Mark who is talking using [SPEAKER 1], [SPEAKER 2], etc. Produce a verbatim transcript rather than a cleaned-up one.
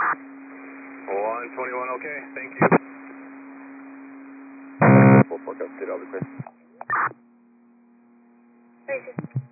[SPEAKER 1] one twenty-one, okay, thank you.
[SPEAKER 2] Full forecast, did all be clear?
[SPEAKER 3] Very good.